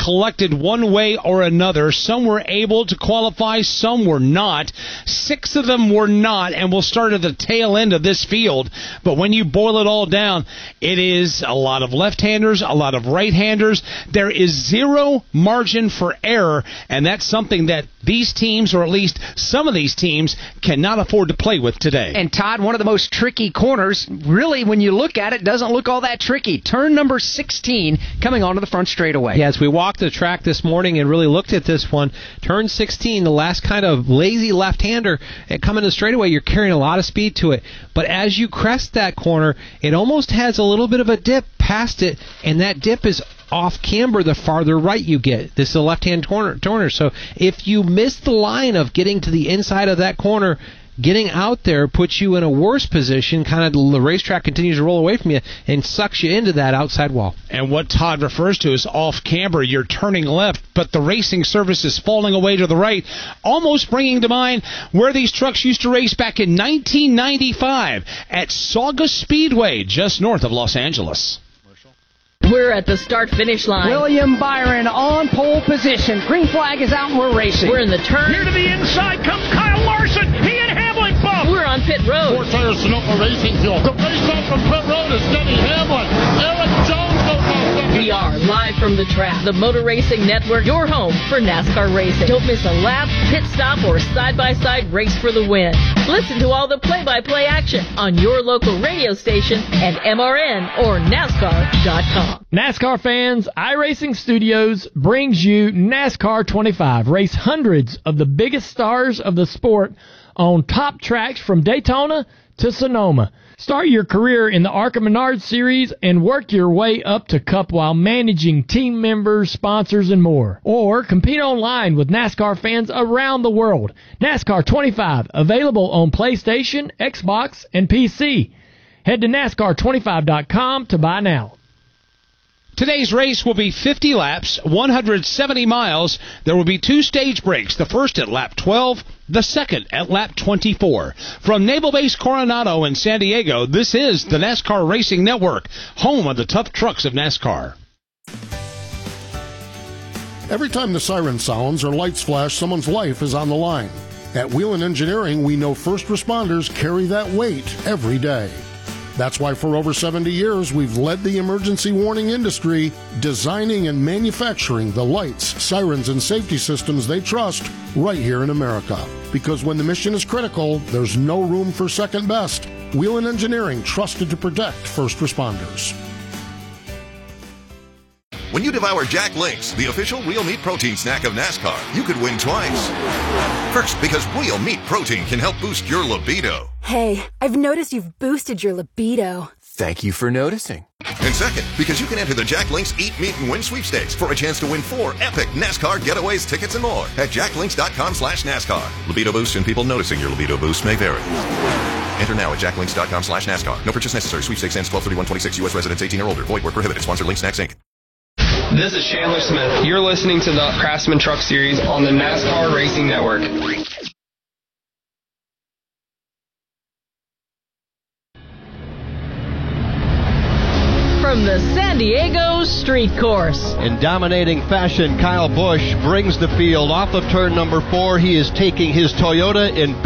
collected one way or another. Some were able to qualify, some were not. 6 of them were not, and we'll start at the tail end of this field. But when you boil it all down, it is a lot of left-handers, a lot of right-handers. There is zero margin for error, and that's something that these teams, or at least some of these teams, cannot afford to play with today. And Todd, one of the most tricky corners, really, when you look at it, doesn't look all that tricky. Turn number 16 coming onto the front straightaway. Yeah, as we walked the track this morning and really looked at this one, turn 16, the last kind of lazy left-hander, and coming to the straightaway, you're carrying a lot of speed to it. But as you crest that corner, it almost has a little bit of a dip past it, and that dip is off camber the farther right you get. This is a left-hand corner. So if you miss the line of getting to the inside of that corner, getting out there puts you in a worse position. Kind of the racetrack continues to roll away from you and sucks you into that outside wall. And what Todd refers to as off camber, you're turning left, but the racing surface is falling away to the right, almost bringing to mind where these trucks used to race back in 1995 at Saugus Speedway, just north of Los Angeles. We're at the start-finish line. William Byron on pole position. Green flag is out and we're racing. We're in the turn. Here to the inside comes Kyle Larson. He and Hamlin bump. We're on pit road. 4 tires Sonoma Racing Fuel. The race off from pit road is Denny Hamlin. Eric Jones goes off. We are live from the track. The Motor Racing Network, your home for NASCAR racing. Don't miss a lap, pit stop, or side-by-side race for the win. Listen to all the play-by-play action on your local radio station and MRN or NASCAR.com. NASCAR fans, iRacing Studios brings you NASCAR 25. Race hundreds of the biggest stars of the sport on top tracks from Daytona to Sonoma. Start your career in the ARCA Menard Series and work your way up to Cup while managing team members, sponsors, and more. Or compete online with NASCAR fans around the world. NASCAR 25, available on PlayStation, Xbox, and PC. Head to NASCAR25.com to buy now. Today's race will be 50 laps, 170 miles. There will be 2 stage breaks, the first at lap 12, the second at lap 24. From Naval Base Coronado in San Diego, this is the NASCAR Racing Network, home of the tough trucks of NASCAR. Every time the siren sounds or lights flash, someone's life is on the line. At Whelen Engineering, we know first responders carry that weight every day. That's why for over 70 years, we've led the emergency warning industry, designing and manufacturing the lights, sirens, and safety systems they trust right here in America. Because when the mission is critical, there's no room for second best. Whelen Engineering, trusted to protect first responders. When you devour Jack Links, the official real meat protein snack of NASCAR, you could win twice. First, because real meat protein can help boost your libido. Hey, I've noticed you've boosted your libido. Thank you for noticing. And second, because you can enter the Jack Links Eat Meat and Win sweepstakes for a chance to win 4 epic NASCAR getaways, tickets, and more at jacklinks.com/NASCAR. Libido boost and people noticing your libido boost may vary. Enter now at jacklinks.com/NASCAR. No purchase necessary. Sweepstakes ends 12/31/26. U.S. residents 18 or older. Void where prohibited. Sponsor Link Snacks, Inc. This is Chandler Smith. You're listening to the Craftsman Truck Series on the NASCAR Racing Network. From the San Diego Street Course. In dominating fashion, Kyle Busch brings the field off of turn number 4. He is taking his Toyota in